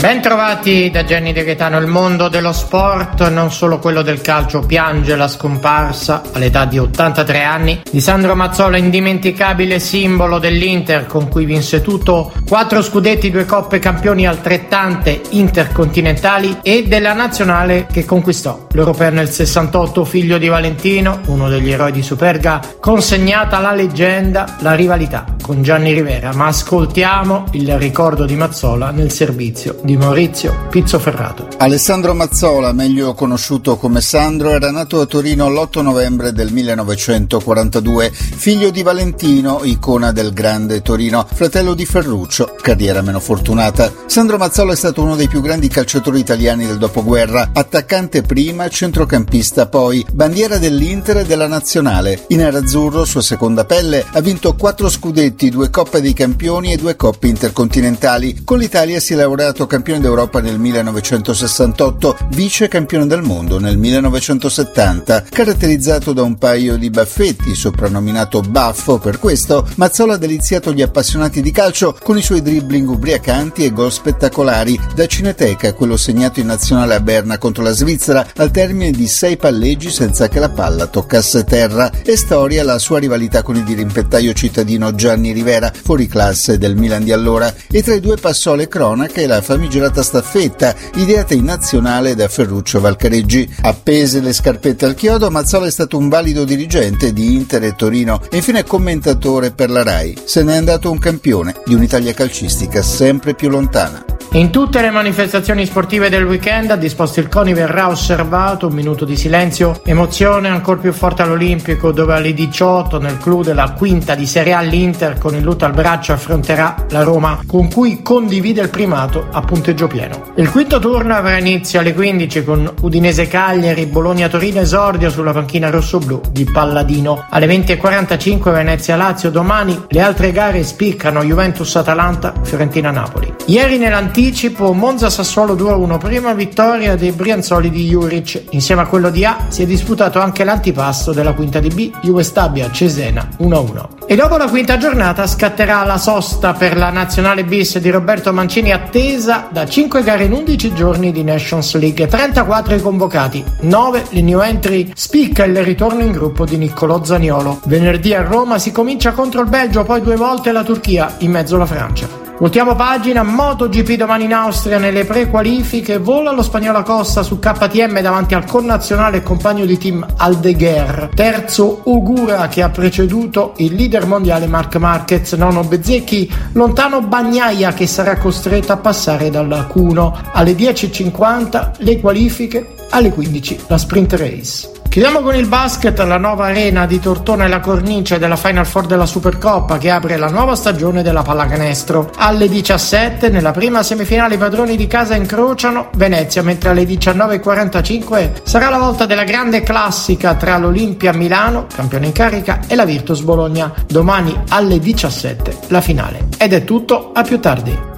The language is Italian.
Ben trovati da Gianni De Gaetano. Il mondo dello sport, non solo quello del calcio, piange la scomparsa all'età di 83 anni di Sandro Mazzola, indimenticabile simbolo dell'Inter con cui vinse tutto, 4 scudetti, 2 coppe, campioni altrettante intercontinentali, e della nazionale che conquistò l'Europeo nel 68, figlio di Valentino, uno degli eroi di Superga, consegnata la leggenda, la rivalità con Gianni Rivera. Ma ascoltiamo il ricordo di Mazzola nel servizio di Maurizio Pizzoferrato. Alessandro Mazzola, meglio conosciuto come Sandro, era nato a Torino l'8 novembre del 1942, figlio di Valentino, icona del grande Torino, fratello di Ferruccio, carriera meno fortunata. Sandro Mazzola è stato uno dei più grandi calciatori italiani del dopoguerra, attaccante prima, centrocampista poi, bandiera dell'Inter e della nazionale. In nerazzurro, sua seconda pelle, ha vinto 4 scudetti, 2 Coppe dei Campioni e 2 Coppe intercontinentali. Con l'Italia si è laureato campione d'Europa nel 1968, vice campione del mondo nel 1970, caratterizzato da un paio di baffetti, soprannominato Baffo per questo. Mazzola ha deliziato gli appassionati di calcio con i suoi dribbling ubriacanti e gol spettacolari, da Cineteca, quello segnato in nazionale a Berna contro la Svizzera al termine di 6 palleggi senza che la palla toccasse terra, e storia la sua rivalità con il dirimpettaio cittadino Gianni Rivera, fuoriclasse del Milan di allora, e tra i due passò le cronache e la famigerata staffetta ideata in nazionale da Ferruccio Valcareggi. Appese le scarpette al chiodo, Mazzola è stato un valido dirigente di Inter e Torino e infine commentatore per la Rai. Se n'è andato un campione di un'Italia calcistica sempre più lontana. In tutte le manifestazioni sportive del weekend ha disposto il CONI verrà osservato un minuto di silenzio. Emozione ancora più forte all'Olimpico, dove alle 18 nel clou della quinta di Serie A l'Inter con il lutto al braccio affronterà la Roma, con cui condivide il primato a punteggio pieno. Il quinto turno avrà inizio alle 15 con Udinese Cagliari, Bologna Torino, esordio sulla panchina rossoblù di Palladino. Alle 20:45 Venezia Lazio. Domani le altre gare spiccano: Juventus Atalanta, Fiorentina Napoli. Ieri nell'anticipo Monza Sassuolo 2-1, prima vittoria dei Brianzoli di Juric. Insieme a quello di A si è disputato anche l'antipasto della quinta di B, Juve Stabia Cesena 1-1. E dopo la quinta giornata scatterà la sosta per la nazionale bis di Roberto Mancini, attesa da 5 gare in 11 giorni di Nations League, 34 i convocati, 9 le new entry, spicca il ritorno in gruppo di Niccolò Zaniolo. Venerdì a Roma si comincia contro il Belgio, poi 2 volte la Turchia, in mezzo alla Francia. Ultima pagina, MotoGP domani in Austria nelle prequalifiche, vola lo spagnolo Acosta su KTM davanti al connazionale e compagno di team Aldeguer, terzo Ogura che ha preceduto il leader mondiale Marc Marquez, nono Bezzecchi, lontano Bagnaia che sarà costretto a passare dal Q1. Alle 10:50 le qualifiche, alle 15 la sprint race. Chiudiamo con il basket. La nuova arena di Tortona è la cornice della Final Four della Supercoppa che apre la nuova stagione della pallacanestro. Alle 17 nella prima semifinale i padroni di casa incrociano Venezia, mentre alle 19:45 sarà la volta della grande classica tra l'Olimpia Milano, campione in carica, e la Virtus Bologna. Domani alle 17 la finale. Ed è tutto, a più tardi.